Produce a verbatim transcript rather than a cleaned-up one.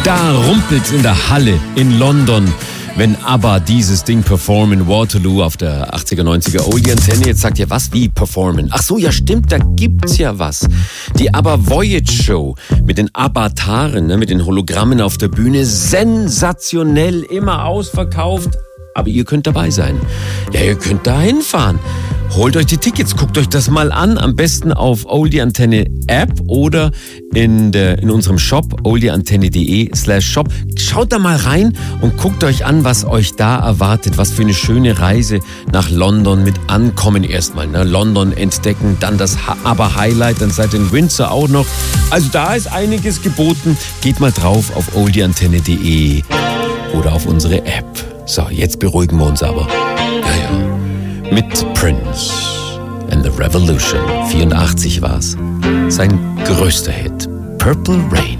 Da rumpelt's in der Halle in London, wenn ABBA dieses Ding performen in Waterloo auf der achtziger, neunziger Oldie-Antenne. Jetzt sagt ihr, was, wie performen? Ach so, ja stimmt, da gibt's ja was. Die ABBA Voyage Show mit den Avataren, ne, mit den Hologrammen auf der Bühne. Sensationell, immer ausverkauft. Aber ihr könnt dabei sein. Ja, ihr könnt da hinfahren. Holt euch die Tickets, guckt euch das mal an. Am besten auf Oldie-Antenne App oder in, der, in unserem Shop oldieantenne.de slash shop. Schaut da mal rein und guckt euch an, was euch da erwartet. Was für eine schöne Reise nach London mit Ankommen erstmal. Ne? London entdecken, dann das ABBA-Highlight, dann seid ihr in Windsor auch noch. Also da ist einiges geboten. Geht mal drauf auf oldieantenne.de oder auf unsere App. So, jetzt beruhigen wir uns aber. Ja, ja. Mit Prince and the Revolution. vierundachtzig war's. Sein größter Hit. Purple Rain.